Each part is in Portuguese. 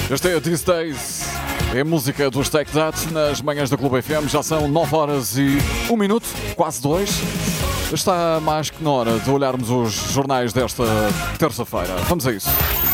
Este é These Days, é a música dos Take That nas manhãs da Clube FM. Já são 9 horas e 1 minuto, quase 2. Está mais que na hora de olharmos os jornais desta terça-feira. Vamos a isso.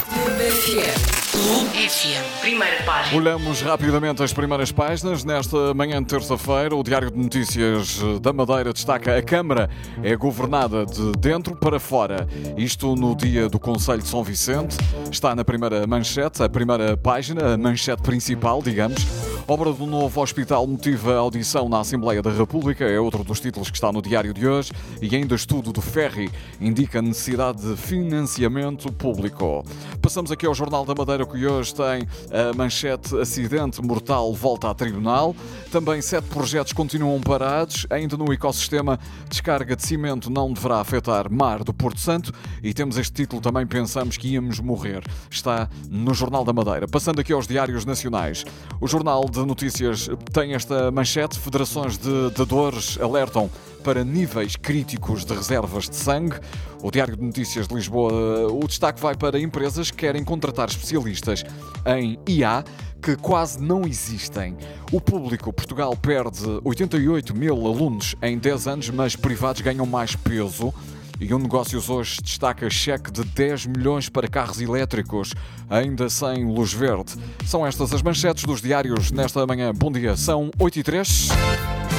Clube FM, primeira página. Olhamos rapidamente as primeiras páginas. Nesta manhã de terça-feira, o Diário de Notícias da Madeira destaca: a Câmara é governada de dentro para fora. Isto no dia do Conselho de São Vicente. Está na primeira manchete, a primeira página, a manchete principal, digamos. Obra do novo hospital motiva a audição na Assembleia da República, é outro dos títulos que está no diário de hoje. E ainda estudo do Ferri indica a necessidade de financiamento público. Passamos aqui ao Jornal da Madeira, que hoje tem a manchete: acidente mortal volta a tribunal. Também 7 projetos continuam parados. Ainda no ecossistema, descarga de cimento não deverá afetar mar do Porto Santo. E temos este título também: pensamos que íamos morrer. Está no Jornal da Madeira. Passando aqui aos diários nacionais. O Jornal de Notícias tem esta manchete: federações de dadores alertam para níveis críticos de reservas de sangue. O Diário de Notícias de Lisboa, o destaque vai para empresas que querem contratar especialistas em IA que quase não existem. O Público: Portugal perde 88 mil alunos em 10 anos, mas privados ganham mais peso. E o Negócios hoje destaca cheque de 10 milhões para carros elétricos, ainda sem luz verde. São estas as manchetes dos diários nesta manhã. Bom dia, são 8h03.